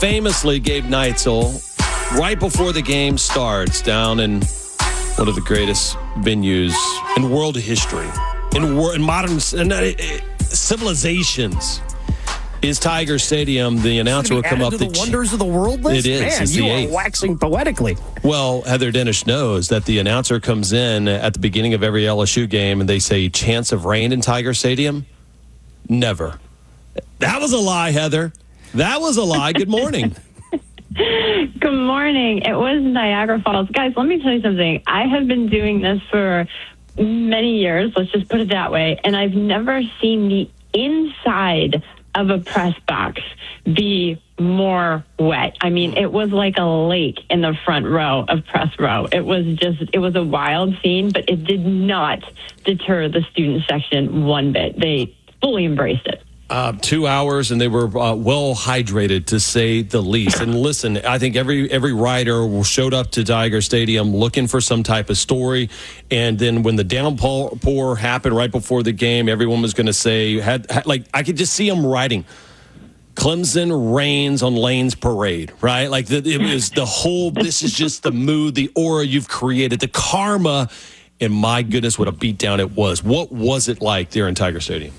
Famously, Gabe Neitzel, right before the game starts, down in one of the greatest venues in world history, in modern civilizations, is Tiger Stadium. The announcer will come up. The wonders of the world list? It is. Man, it's you the are eighth. waxing poetically. Well, Heather Dennis knows that the announcer comes in at the beginning of every LSU game and they say, chance of rain in Tiger Stadium? Never. That was a lie, Heather. That was a lie. Good morning. Good morning. It was Niagara Falls. Guys, let me tell you something. I have been doing this for many years, let's just put it that way, and I've never seen the inside of a press box be more wet. I mean, it was like a lake in the front row of press row. It was a wild scene, but it did not deter the student section one bit. They fully embraced it. 2 hours, and they were well hydrated, to say the least. And listen, I think every writer showed up to Tiger Stadium looking for some type of story. And then when the downpour happened right before the game, everyone was going to say, like, I could just see them writing, Clemson rains on Lane's parade, right? Like, it was the whole, this is just the mood, the aura you've created, the karma. And my goodness, what a beatdown it was. What was it like there in Tiger Stadium?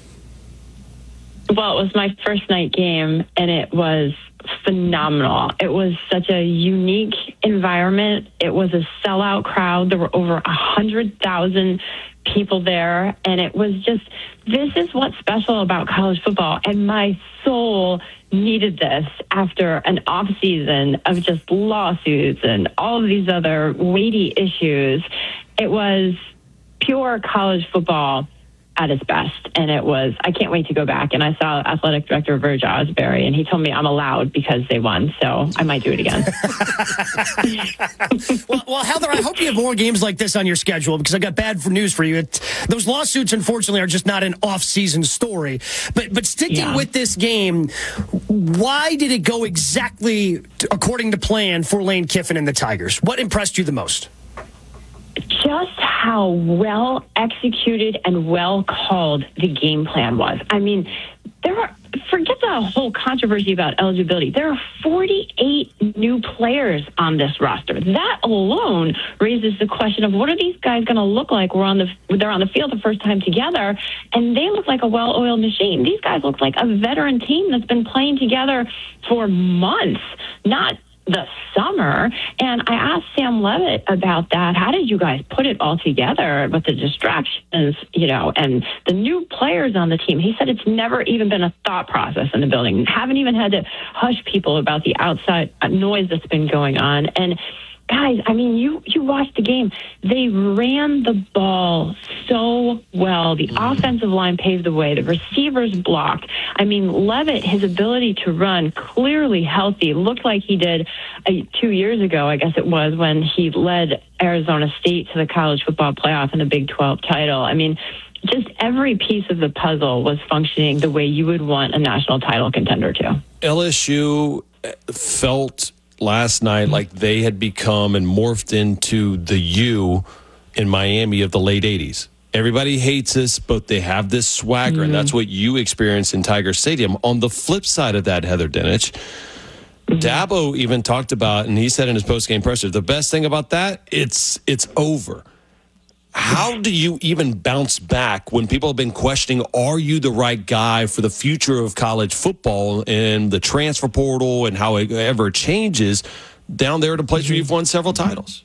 Well, it was my first night game, and it was phenomenal. It was such a unique environment. It was a sellout crowd. There were over 100,000 people there, and it was just, this is what's special about college football, and my soul needed this after an off season of just lawsuits and all of these other weighty issues. It was pure college football at its best. And it was, I can't wait to go back. And I saw athletic director Verge Osbury, and he told me I'm allowed because they won. So I might do it again. Well, Heather, I hope you have more games like this on your schedule, because I got bad news for you. Those lawsuits, unfortunately, are just not an off-season story. But sticking with this game, why did it go exactly according to plan for Lane Kiffin and the Tigers? What impressed you the most? Just how well executed and well called the game plan was. I mean, forget the whole controversy about eligibility. There are 48 new players on this roster. That alone raises the question of, what are these guys going to look like when they're on the field the first time together? And they look like a well-oiled machine. These guys look like a veteran team that's been playing together for months, not the summer. And I asked Sam Levitt about that. How did you guys put it all together with the distractions, and the new players on the team? He said it's never even been a thought process in the building. Haven't even had to hush people about the outside noise that's been going on. And guys, I mean, you watched the game. They ran the ball so well. The offensive line paved the way. The receivers blocked. I mean, Levitt, his ability to run, clearly healthy, looked like he did 2 years ago, I guess it was, when he led Arizona State to the college football playoff and the Big 12 title. I mean, just every piece of the puzzle was functioning the way you would want a national title contender to. LSU felt last night like they had become and morphed into the U in Miami of the late 80s. Everybody hates us, but they have this swagger, and that's what you experience in Tiger Stadium. On the flip side of that, Heather Dinich, Dabo even talked about, and he said in his post-game presser, the best thing about that, it's over. How do you even bounce back when people have been questioning, are you the right guy for the future of college football and the transfer portal and how it ever changes down there at a place where you've won several titles?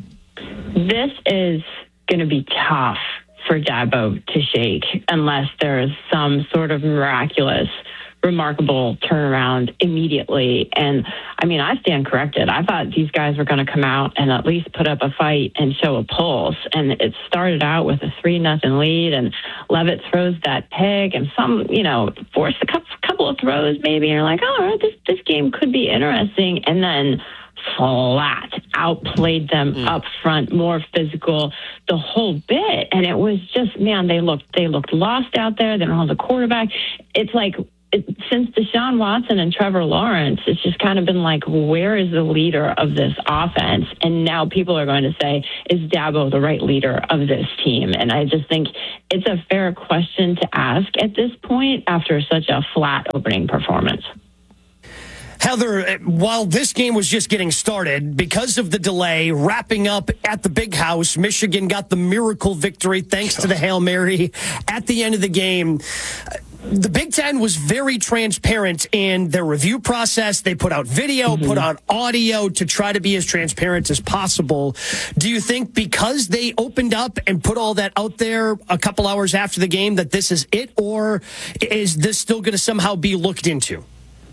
This is going to be tough for Dabo to shake unless there is some sort of miraculous, remarkable turnaround immediately. And I mean, I stand corrected. I thought these guys were going to come out and at least put up a fight and show a pulse. And it started out with a 3-0 lead, and Levitt throws that pick, and forced a couple of throws maybe. And you're like, oh, all right, this game could be interesting. And then flat outplayed them up front, more physical, the whole bit. And it was just, man, they looked lost out there. They don't have the quarterback. It's like, since Deshaun Watson and Trevor Lawrence, it's just kind of been like, where is the leader of this offense? And now people are going to say, is Dabo the right leader of this team? And I just think it's a fair question to ask at this point after such a flat opening performance. Heather, while this game was just getting started, because of the delay, wrapping up at the Big House, Michigan got the miracle victory thanks to the Hail Mary at the end of the game. The Big Ten was very transparent in their review process. They put out video, put out audio to try to be as transparent as possible. Do you think because they opened up and put all that out there a couple hours after the game that this is it, or is this still going to somehow be looked into?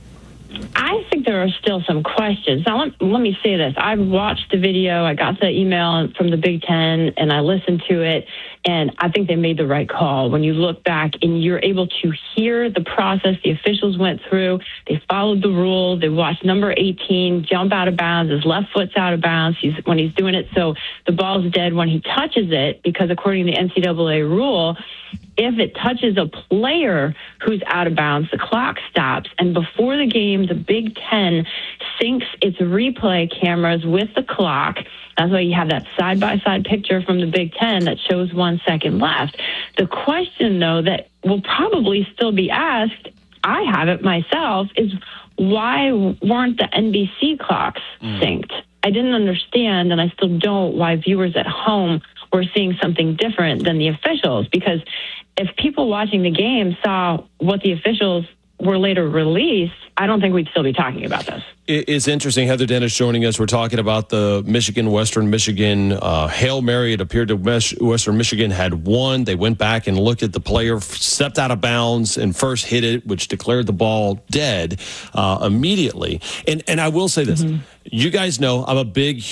I think there are still some questions. Now, let me say this. I've watched the video. I got the email from the Big Ten, and I listened to it, and I think they made the right call. When you look back and you're able to hear the process the officials went through, they followed the rules. They watched number 18 jump out of bounds. His left foot's out of bounds when he's doing it, so the ball's dead when he touches it, because according to the NCAA rule, if it touches a player who's out of bounds, the clock stops. And before the game, the Big Ten syncs its replay cameras with the clock. That's why you have that side-by-side picture from the Big Ten that shows 1 second left. The question, though, that will probably still be asked, I have it myself, is why weren't the NBC clocks synced? I didn't understand, and I still don't, why viewers at home were seeing something different than the officials, because if people watching the game saw what the officials were later released, I don't think we'd still be talking about this. It's interesting. Heather Dennis joining us. We're talking about the Western Michigan Hail Mary. It appeared that Western Michigan had won. They went back and looked at the player, stepped out of bounds, and first hit it, which declared the ball dead immediately. And I will say this. You guys know I'm a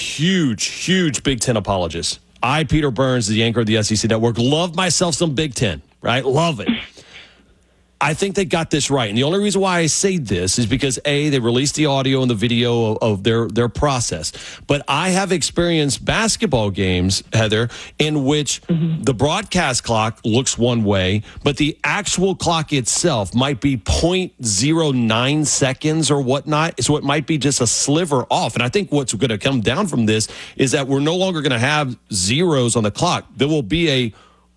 huge Big Ten apologist. I, Peter Burns, the anchor of the SEC Network, love myself some Big Ten, right? Love it. I think they got this right. And the only reason why I say this is because, A, they released the audio and the video of their process. But I have experienced basketball games, Heather, in which the broadcast clock looks one way, but the actual clock itself might be 0.09 seconds or whatnot. So it might be just a sliver off. And I think what's going to come down from this is that we're no longer going to have zeros on the clock. There will be a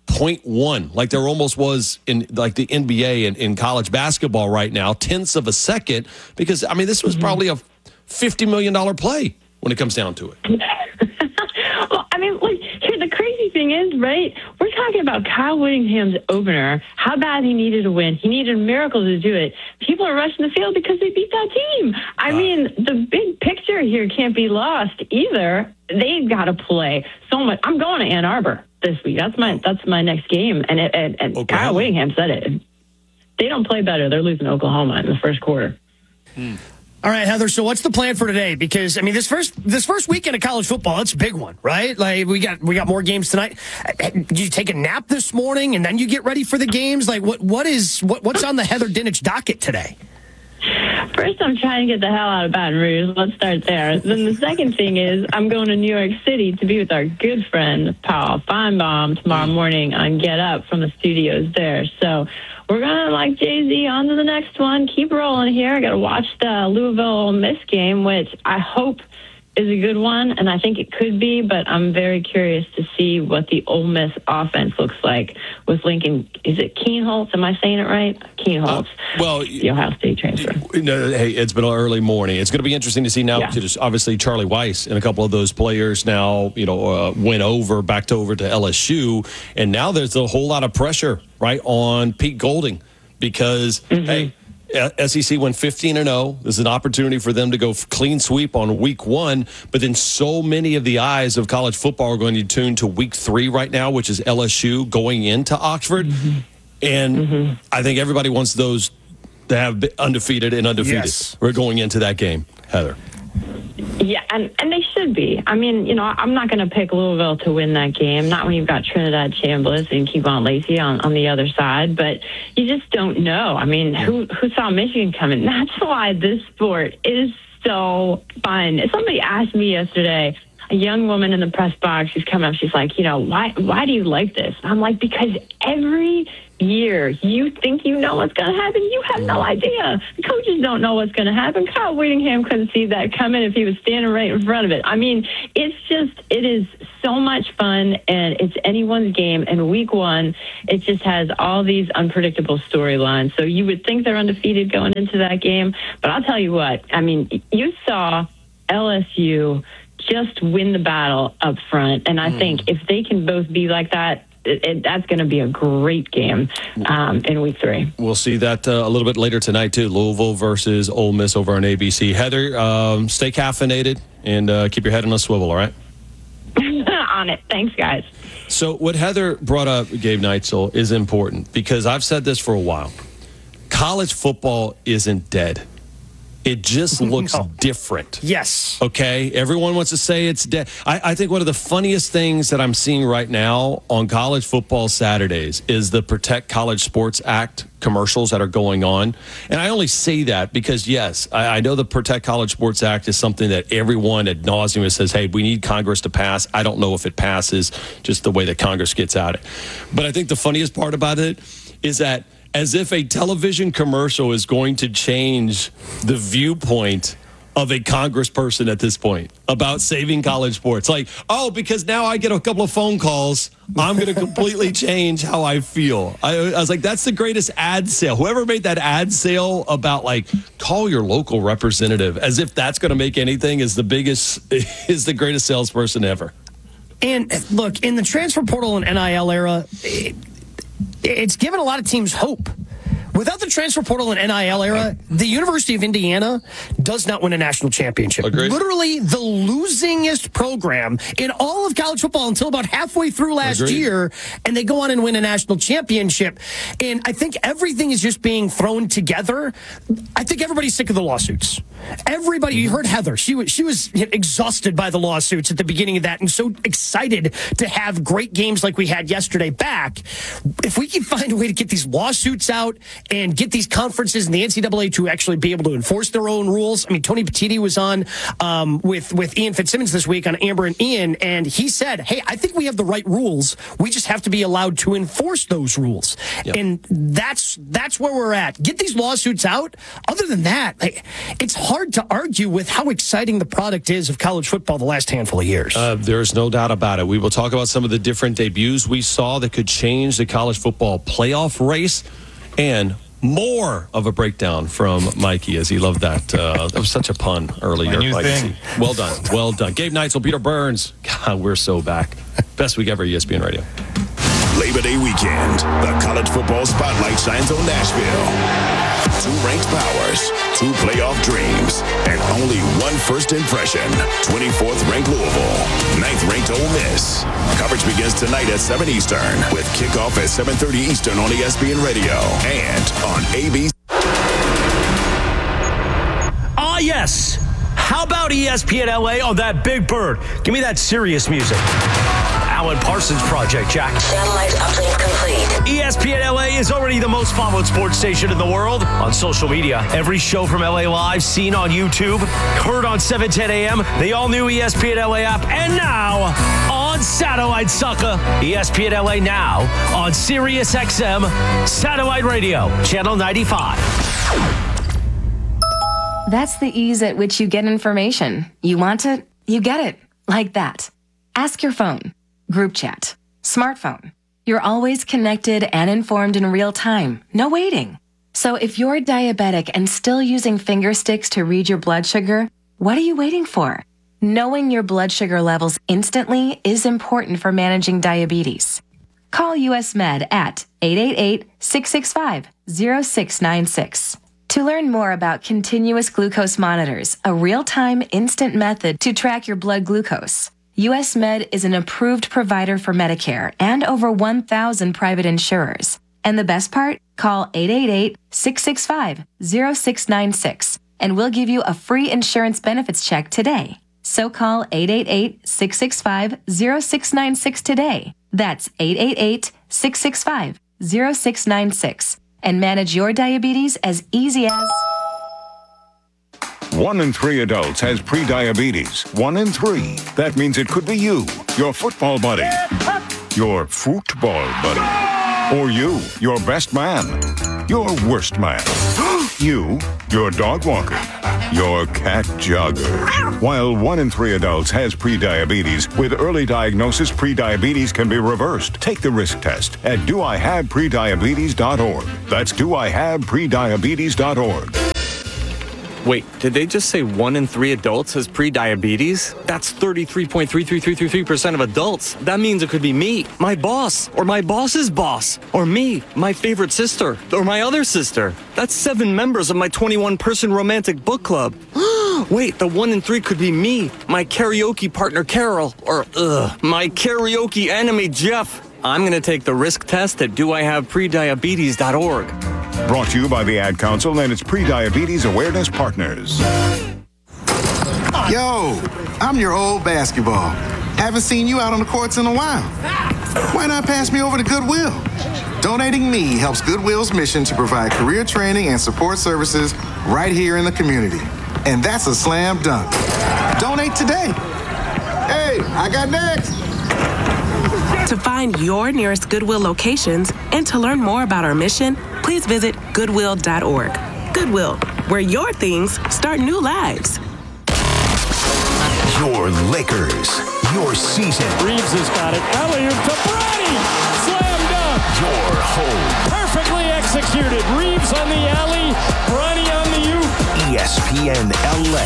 0.1, like there almost was in like the NBA and in college basketball right now, tenths of a second, because, I mean, this was probably a $50 million play when it comes down to it. Well, I mean, like, here, the crazy thing is, right, we're talking about Kyle Whittingham's opener, how bad he needed to win. He needed a miracle to do it. People are rushing the field because they beat that team. I mean, the big picture here can't be lost either. They've got to play so much. I'm going to Ann Arbor this week. That's my next game. And Kyle Whittingham said it. They don't play better. They're losing to Oklahoma in the first quarter. All right, Heather, so what's the plan for today? Because, I mean, this first weekend of college football, it's a big one, right? Like, we got more games tonight. Did you take a nap this morning and then you get ready for the games? Like, what's on the Heather Dinich docket today? First, I'm trying to get the hell out of Baton Rouge. Let's start there. Then the second thing is I'm going to New York City to be with our good friend, Paul Feinbaum, tomorrow morning on Get Up from the studios there. So we're going to, like Jay-Z, on to the next one. Keep rolling here. I got to watch the Louisville Ole Miss game, which I hope is a good one, and I think it could be, but I'm very curious to see what the Ole Miss offense looks like with Lincoln. Is it Kienholz? Am I saying it right? Kienholz. The Ohio State transfer. No, hey, it's been an early morning. It's going to be interesting to see now. Just obviously, Charlie Weiss and a couple of those players now, went backed over to LSU, and now there's a whole lot of pressure, right, on Pete Golding because, hey, SEC went 15-0. This is an opportunity for them to go clean sweep on week 1. But then so many of the eyes of college football are going to tune to week 3 right now, which is LSU going into Oxford. And I think everybody wants those to have undefeated. Yes. We're going into that game, Heather. Yeah, and they should be. I mean, I'm not going to pick Louisville to win that game, not when you've got Trinidad Chambliss and Kevon Lacey on the other side, but you just don't know. I mean, who saw Michigan coming? That's why this sport is so fun. Somebody asked me yesterday, a young woman in the press box. She's coming up. She's like, why do you like this? I'm like, because every year you think you know what's going to happen. You have no idea. The coaches don't know what's going to happen. Kyle Whittingham couldn't see that coming if he was standing right in front of it. I mean, it is so much fun, and it's anyone's game. And week one, it just has all these unpredictable storylines. So you would think they're undefeated going into that game. But I'll tell you what, I mean, you saw LSU just win the battle up front. And I think if they can both be like that, that's going to be a great game in week 3. We'll see that a little bit later tonight, too. Louisville versus Ole Miss over on ABC. Heather, stay caffeinated and keep your head on a swivel, all right? On it. Thanks, guys. So what Heather brought up, Gabe Neitzel, is important because I've said this for a while. College football isn't dead. It just looks different. Yes. Okay? Everyone wants to say it's dead. I think one of the funniest things that I'm seeing right now on college football Saturdays is the Protect College Sports Act commercials that are going on. And I only say that because, yes, I know the Protect College Sports Act is something that everyone ad nauseum says, hey, we need Congress to pass. I don't know if it passes, just the way that Congress gets at it. But I think the funniest part about it is that as if a television commercial is going to change the viewpoint of a congressperson at this point about saving college sports. Like, because now I get a couple of phone calls, I'm going to completely change how I feel. I was like, that's the greatest ad sale. Whoever made that ad sale about, like, call your local representative, as if that's going to make anything, is the greatest salesperson ever. And look, in the transfer portal and NIL era, it's given a lot of teams hope. Without the transfer portal and NIL era, the University of Indiana does not win a national championship. Agreed. Literally the losingest program in all of college football until about halfway through last year, and they go on and win a national championship. And I think everything is just being thrown together. I think everybody's sick of the lawsuits. Everybody, you heard Heather. She was exhausted by the lawsuits at the beginning of that and so excited to have great games like we had yesterday back. If we can find a way to get these lawsuits out and get these conferences and the NCAA to actually be able to enforce their own rules. I mean, Tony Petitti was on with Ian Fitzsimmons this week on Amber and Ian, and he said, hey, I think we have the right rules. We just have to be allowed to enforce those rules. Yep. And that's where we're at. Get these lawsuits out. Other than that, it's hard to argue with how exciting the product is of college football the last handful of years. There's no doubt about it. We will talk about some of the different debuts we saw that could change the college football playoff race. And more of a breakdown from Mikey, as he loved that. That was such a pun earlier. Well done. Well done. Gabe Neitzel, Peter Burns. God, we're so back. Best week ever, ESPN Radio. Labor Day weekend, the college football spotlight shines on Nashville. 2 ranked powers, 2 playoff dreams, and only 1 first impression. 24th ranked Louisville, 9th ranked Ole Miss. Coverage begins tonight at 7 Eastern with kickoff at 7:30 Eastern on ESPN Radio and on ABC. Ah, yes. How about ESPN LA on that Big Bird? Give me that serious music. Alan Parsons Project, Jack. Satellite update complete. ESPN LA is already the most followed sports station in the world on social media. Every show from LA Live seen on YouTube, heard on 710 AM, the all-new ESPN LA app, and now on satellite, sucker. ESPN LA now on Sirius XM Satellite Radio, Channel 95. That's the ease at which you get information. You want it, you get it. Like that. Ask your phone. Group chat. Smartphone. You're always connected and informed in real time. No waiting. So if you're diabetic and still using finger sticks to read your blood sugar, what are you waiting for? Knowing your blood sugar levels instantly is important for managing diabetes. Call US Med at 888-665-0696. To learn more about continuous glucose monitors, a real-time instant method to track your blood glucose, US Med is an approved provider for Medicare and over 1,000 private insurers. And the best part? Call 888-665-0696 and we'll give you a free insurance benefits check today. So call 888-665-0696 today. That's 888-665-0696 and manage your diabetes as easy as... 1 in 3 adults has prediabetes. 1 in 3. That means it could be you, your football buddy, your football buddy, or you, your best man, your worst man, you, your dog walker, your cat jogger. While 1 in 3 adults has prediabetes, with early diagnosis, prediabetes can be reversed. Take the risk test at doihaveprediabetes.org. That's doihaveprediabetes.org. Wait, did they just say 1 in 3 adults has prediabetes? That's 33.33333% of adults. That means it could be me, my boss, or my boss's boss, or me, my favorite sister, or my other sister. That's 7 members of my 21-person romantic book club. Wait, the 1 in 3 could be me, my karaoke partner Carol, or my karaoke enemy Jeff. I'm going to take the risk test at doihaveprediabetes.org. Brought to you by the Ad Council and its Prediabetes Awareness Partners. Yo, I'm your old basketball. Haven't seen you out on the courts in a while. Why not pass me over to Goodwill? Donating me helps Goodwill's mission to provide career training and support services right here in the community. And that's a slam dunk. Donate today. Hey, I got next. To find your nearest Goodwill locations and to learn more about our mission, please visit Goodwill.org. Goodwill, where your things start new lives. Your Lakers, your season. Reeves has got it. Alley-oop to Bronny. Slam dunk. Your home. Perfectly executed. Reeves on the alley. Bronny on the oop. ESPN LA.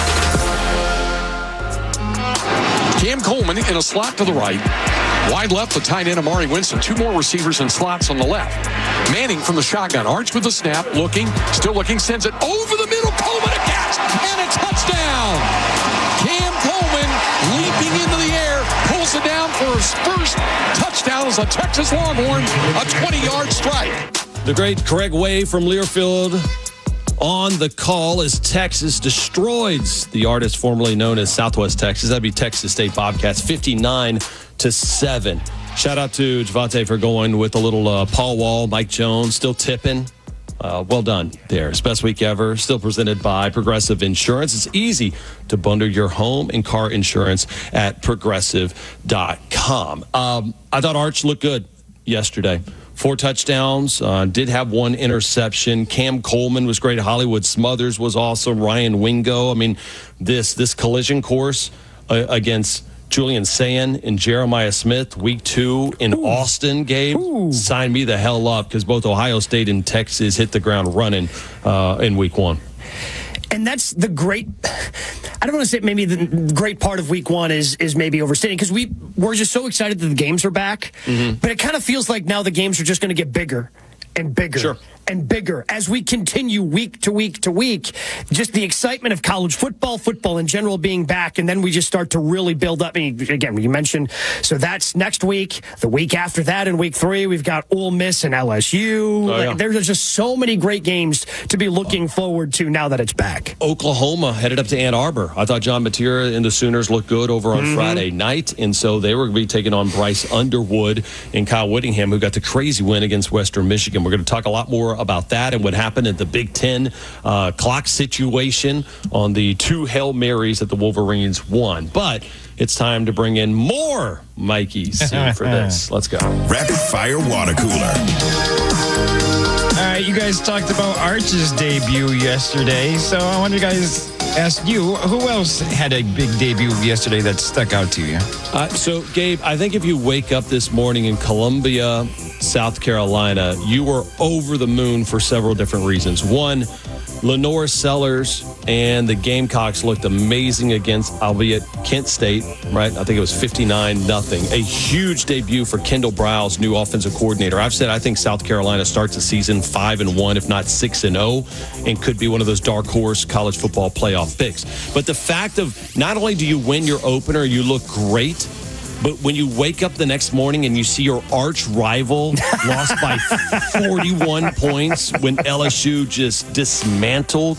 Cam Coleman in a slot to the right. Wide left, the tight end Amari Winston. 2 more receivers in slots on the left. Manning from the shotgun. Arch with the snap. Still looking. Sends it over the middle. Coleman a catch. And a touchdown. Cam Coleman leaping into the air. Pulls it down for his first touchdown as a Texas Longhorn. A 20-yard strike. The great Craig Way from Learfield on the call as Texas destroys the artist formerly known as Southwest Texas. That'd be Texas State Bobcats, 59-7. Shout out to Javante for going with a little Paul Wall, Mike Jones, still tipping. Well done there. It's best week ever. Still presented by Progressive Insurance. It's easy to bundle your home and car insurance at progressive.com. I thought Arch looked good yesterday. 4 touchdowns, did have 1 interception. Cam Coleman was great. Hollywood Smothers was awesome. Ryan Wingo. I mean, this collision course against Julian Sayin and Jeremiah Smith, week 2 in Austin, Gabe, signed me the hell up because both Ohio State and Texas hit the ground running in week 1. And that's the great, I don't want to say maybe the great part of week 1 is maybe overstating because we're just so excited that the games are back. Mm-hmm. But it kind of feels like now the games are just going to get bigger and bigger and bigger as we continue week to week to week. Just the excitement of college football in general being back, and then we just start to really build up. I mean, again, you mentioned, so that's next week. The week after that in week 3, we've got Ole Miss and LSU. There's just so many great games to be looking forward to now that it's back. Oklahoma headed up to Ann Arbor. I thought John Matera and the Sooners looked good over on Friday night, and so they were going to be taking on Bryce Underwood and Kyle Whittingham, who got the crazy win against Western Michigan. We're going to talk a lot more about that and what happened at the Big Ten clock situation on the 2 Hail Marys that the Wolverines won. But it's time to bring in more Mikey C for this. Let's go. Rapid Fire Water Cooler. All right, you guys talked about Arch's debut yesterday, so I want to ask you, who else had a big debut yesterday that stuck out to you? So, Gabe, I think if you wake up this morning in Columbia, South Carolina, you were over the moon for several different reasons. One, Lenore Sellers and the Gamecocks looked amazing against, albeit Kent State, right? I think it was 59-0. A huge debut for Kendall Browse, new offensive coordinator. I've said I think South Carolina starts the season 5-1, if not 6-0, and could be one of those dark horse college football playoff picks. But the fact of not only do you win your opener, you look great, but when you wake up the next morning and you see your arch rival lost by 41 points when LSU just dismantled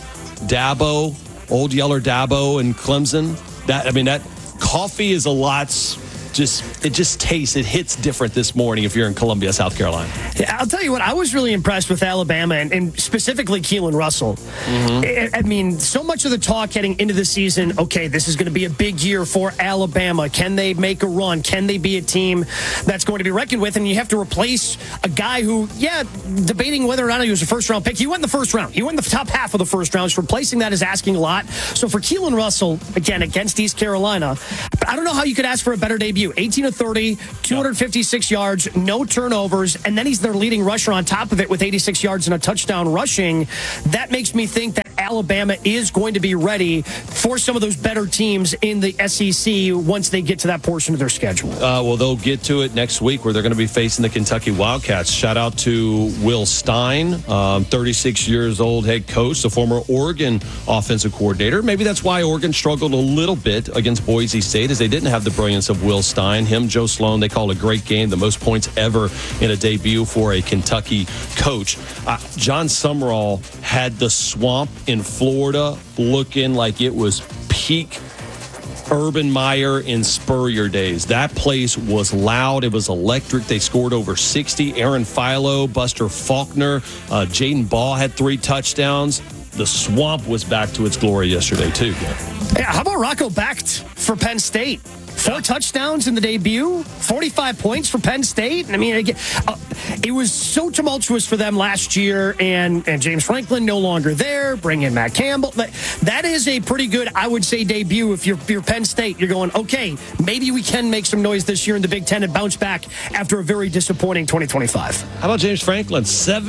Old Yeller Dabo and Clemson, that coffee is a lot just tastes, it hits different this morning if you're in Columbia, South Carolina. Yeah, I'll tell you what, I was really impressed with Alabama and specifically Keelan Russell. I mean, so much of the talk heading into the season, okay, this is going to be a big year for Alabama. Can they make a run? Can they be a team that's going to be reckoned with? And you have to replace a guy who, debating whether or not he was a first-round pick. He went in the first round. He went in the top half of the first round. So replacing that is asking a lot. So for Keelan Russell, again, against East Carolina, I don't know how you could ask for a better debut. 18 of 30, 256 yards, no turnovers, and then he's their leading rusher on top of it with 86 yards and a touchdown rushing. That makes me think that Alabama is going to be ready for some of those better teams in the SEC once they get to that portion of their schedule. Well, they'll get to it next week where they're going to be facing the Kentucky Wildcats. Shout out to Will Stein, 36 years old head coach, the former Oregon offensive coordinator. Maybe that's why Oregon struggled a little bit against Boise State, as they didn't have the brilliance of Will Stein. Him, Joe Sloan, they call it a great game, the most points ever in a debut for a Kentucky coach. John Summerall had the Swamp in Florida looking like it was peak Urban Meyer in Spurrier days. That place was loud. It was electric. They scored over 60. Aaron Philo, Buster Faulkner, Jaden Ball had 3 touchdowns. The Swamp was back to its glory yesterday, too. Yeah, how about Rocco Becht for Penn State? 4 touchdowns in the debut, 45 points for Penn State. I mean, it was so tumultuous for them last year, and James Franklin no longer there. Bring in Matt Campbell. That is a pretty good, I would say, debut. If you're Penn State, you're going, okay, maybe we can make some noise this year in the Big Ten and bounce back after a very disappointing 2025. How about James Franklin?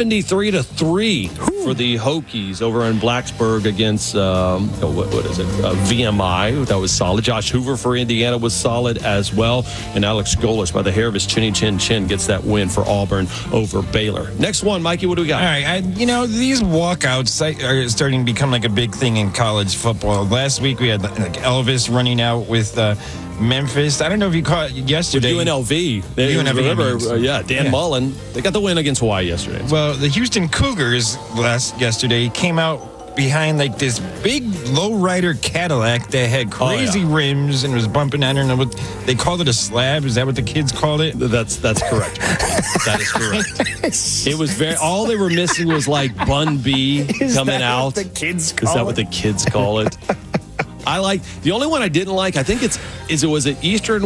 73-3 for the Hokies over in Blacksburg against, what is it, VMI. That was solid. Josh Hoover for Indiana was solid as well. And Alex Golesh, by the hair of his chinny chin, gets that win for Auburn over Baylor. Next one, Mikey, what do we got? All right. These walkouts are starting to become like a big thing in college football. Last week we had like Elvis running out with Memphis. I don't know if you caught it yesterday. With UNLV. Dan Mullen. They got the win against Hawaii yesterday. Well, the Houston Cougars yesterday came out behind like this big lowrider Cadillac that had crazy rims and was bumping. I don't know what they called it, a slab. Is that what the kids called it? That's correct. That is correct. It was all they were missing was like Bun B coming out. What the kids call Is that what the kids call it? I like the only one I didn't like. I think it was at Eastern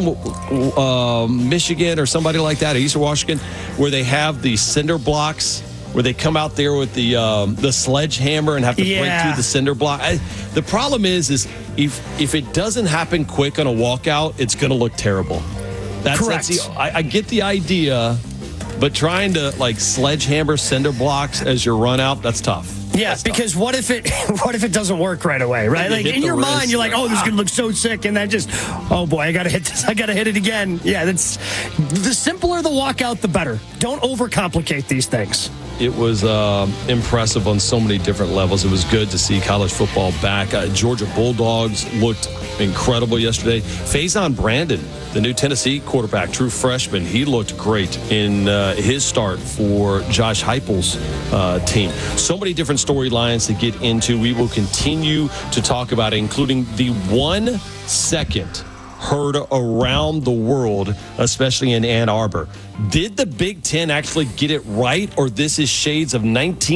Michigan or somebody like that, Eastern Washington, where they have the cinder blocks. Where they come out there with the sledgehammer and have to break through the cinder block. The problem is if it doesn't happen quick on a walkout, it's going to look terrible. Correct. I get the idea, but trying to like sledgehammer cinder blocks as you run out, that's tough. Yeah, because what if it doesn't work right away, right? Like in your mind, you're like, oh, this is gonna look so sick, and then just, oh boy, I gotta hit this, I gotta hit it again. Yeah, that's the simpler the walkout, the better. Don't overcomplicate these things. It was impressive on so many different levels. It was good to see college football back. Georgia Bulldogs looked incredible yesterday. Faison Brandon, the new Tennessee quarterback, true freshman, he looked great in his start for Josh Heupel's team. So many different storylines to get into. We will continue to talk about it, including the 1 second heard around the world, especially in Ann Arbor. Did the Big Ten actually get it right, or this is shades of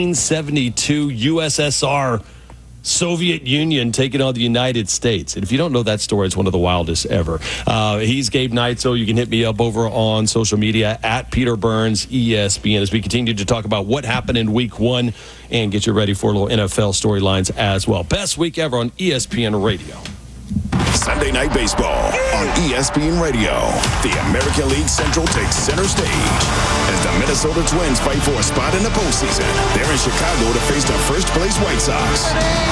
1972 USSR, Soviet Union taking on the United States? And if you don't know that story, it's one of the wildest ever. He's Gabe Neitzel. You can hit me up over on social media at Peter Burns ESPN as we continue to talk about what happened in week 1 and get you ready for a little NFL storylines as well. Best week ever on ESPN Radio. Sunday Night Baseball on ESPN Radio. The American League Central takes center stage as the Minnesota Twins fight for a spot in the postseason. They're in Chicago to face the first-place White Sox.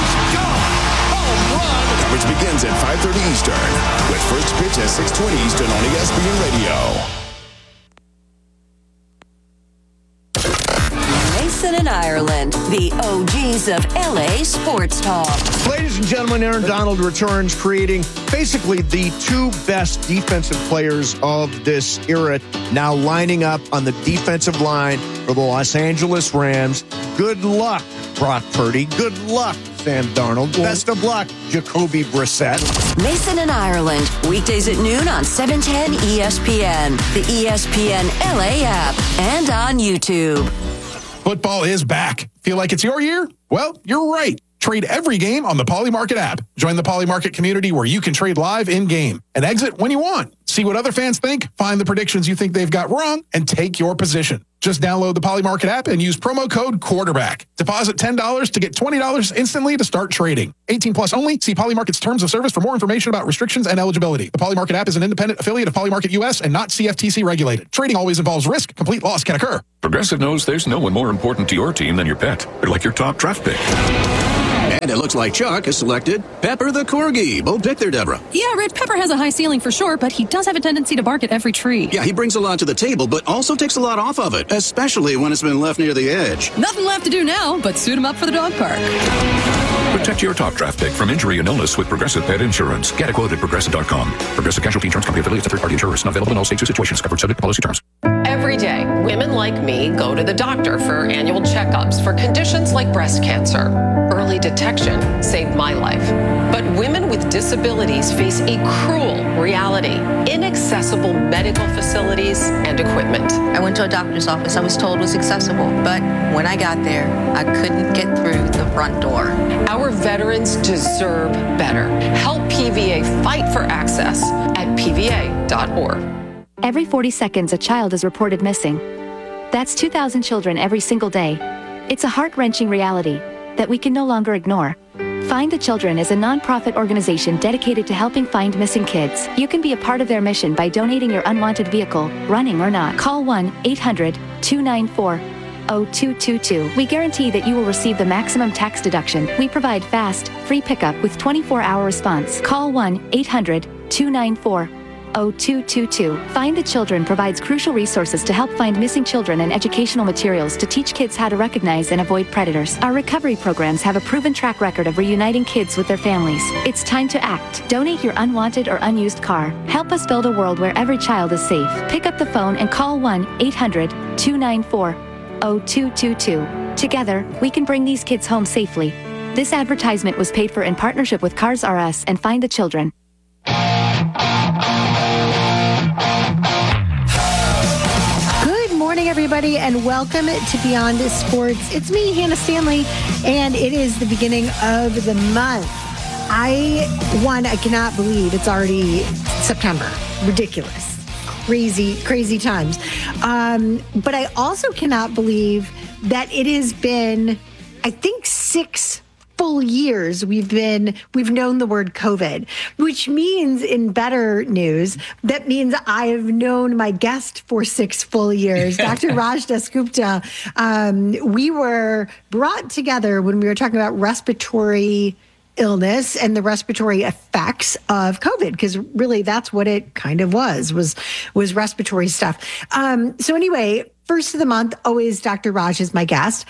Coverage begins at 5:30 Eastern with first pitch at 6:20 Eastern on ESPN Radio. Mason and Ireland, the OGs of LA Sports Talk. Ladies and gentlemen, Aaron Donald returns, creating basically the 2 best defensive players of this era, now lining up on the defensive line for the Los Angeles Rams. Good luck, Brock Purdy. Good luck, Sam Darnold. Best of luck, Jacoby Brissett. Mason and Ireland, weekdays at noon on 710 ESPN, the ESPN LA app, and on YouTube. Football is back. Feel like it's your year? Well, you're right. Trade every game on the Polymarket app. Join the Polymarket community where you can trade live in-game and exit when you want. See what other fans think, find the predictions you think they've got wrong, and take your position. Just download the Polymarket app and use promo code QUARTERBACK. Deposit $10 to get $20 instantly to start trading. 18 plus only. See Polymarket's terms of service for more information about restrictions and eligibility. The Polymarket app is an independent affiliate of Polymarket US and not CFTC regulated. Trading always involves risk. Complete loss can occur. Progressive knows there's no one more important to your team than your pet. They're like your top draft pick. And it looks like Chuck has selected Pepper the Corgi. Bold pick there, Deborah. Yeah, Red Pepper has a high ceiling for sure, but he does have a tendency to bark at every tree. Yeah, he brings a lot to the table, but also takes a lot off of it, especially when it's been left near the edge. Nothing left to do now but suit him up for the dog park. Protect your top draft pick from injury and illness with Progressive Pet Insurance. Get a quote at Progressive.com. Progressive Casualty Insurance Company affiliates of third-party insurers. Not available in all states or situations. Covered subject to policy terms. Every day, women like me go to the doctor for annual checkups for conditions like breast cancer. Early detection saved my life. But women with disabilities face a cruel reality: inaccessible medical facilities and equipment. I went to a doctor's office I was told was accessible, but when I got there, I couldn't get through the front door. Our veterans deserve better. Help PVA fight for access at PVA.org. Every 40 seconds, a child is reported missing. That's 2,000 children every single day. It's a heart-wrenching reality that we can no longer ignore. Find the Children is a nonprofit organization dedicated to helping find missing kids. You can be a part of their mission by donating your unwanted vehicle, running or not. Call 1-800-294-0222. We guarantee that you will receive the maximum tax deduction. We provide fast, free pickup with 24-hour response. Call 1-800-294-0222. Find the Children provides crucial resources to help find missing children and educational materials to teach kids how to recognize and avoid predators. Our recovery programs have a proven track record of reuniting kids with their families. It's time to act. Donate your unwanted or unused car. Help us build a world where every child is safe. Pick up the phone and call 1-800-294-0222. Together, we can bring these kids home safely. This advertisement was paid for in partnership with Cars R Us and Find the Children. Good morning, everybody, and welcome to Beyond Sports. It's me, Hannah Stanley, and it is the beginning of the month. I cannot believe it's already September. Ridiculous. Crazy times. But I also cannot believe that it has been, I think, 6 full years we've known the word COVID, which means, in better news, that means I have known my guest for 6 full years, Dr. Raj Dasgupta. We were brought together when we were talking about respiratory illness and the respiratory effects of COVID, because really that's what it kind of was respiratory stuff. So anyway, first of the month, always Dr. Raj is my guest,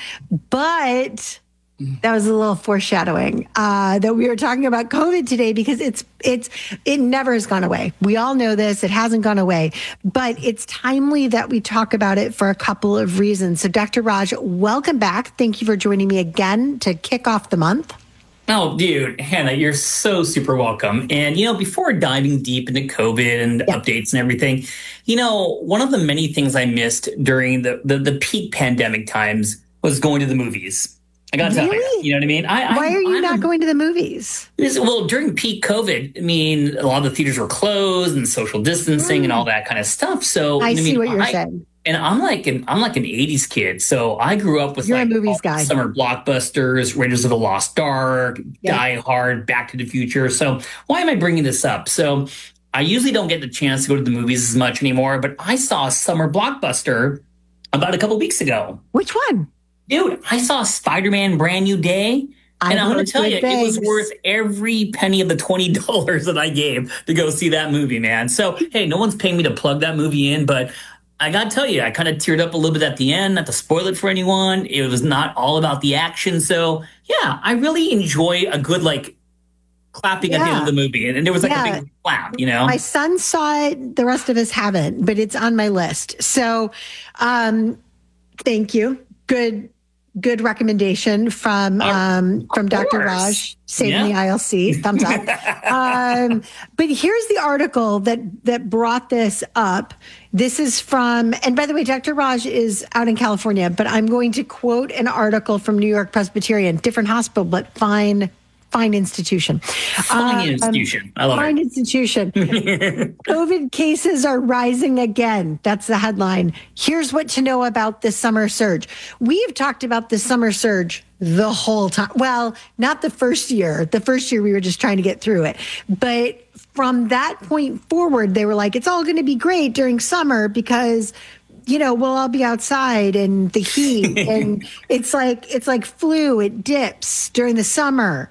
but that was a little foreshadowing that we were talking about COVID today, because it never has gone away. We all know this. It hasn't gone away, but it's timely that we talk about it for a couple of reasons. So Dr. Raj, welcome back. Thank you for joining me again to kick off the month. Oh, dude, Hannah, you're so super welcome. And, before diving deep into COVID and updates and everything, one of the many things I missed during the peak pandemic times was going to the movies. I got to tell you know what I mean? Why are you not going to the movies? Well, during peak COVID, a lot of the theaters were closed and social distancing and all that kind of stuff. So I see what you're saying. And I'm like an 80s kid. So I grew up with a movies guy. Summer blockbusters, Raiders of the Lost Ark, Die Hard, Back to the Future. So why am I bringing this up? So I usually don't get the chance to go to the movies as much anymore, but I saw a summer blockbuster about a couple weeks ago. Which one? Dude, I saw Spider-Man Brand New Day, and I'm going to tell you, it was worth every penny of the $20 that I gave to go see that movie, man. So, hey, no one's paying me to plug that movie in, but I got to tell you, I kind of teared up a little bit at the end, not to spoil it for anyone. It was not all about the action. So, yeah, I really enjoy a good, clapping at the end of the movie. And there was a big clap, My son saw it. The rest of us haven't, but it's on my list. So, thank you. Good good recommendation from Dr. Raj, saving the ILC. Thumbs up. But here's the article that brought this up. This is from, and by the way, Dr. Raj is out in California, but I'm going to quote an article from New York Presbyterian, different hospital, but fine institution. Fine institution. I love it. Fine institution. COVID cases are rising again. That's the headline. Here's what to know about the summer surge. We have talked about the summer surge the whole time. Well, not the first year. The first year we were just trying to get through it. But from that point forward, they were like, it's all going to be great during summer because we'll all be outside and the heat and it's like flu, it dips during the summer.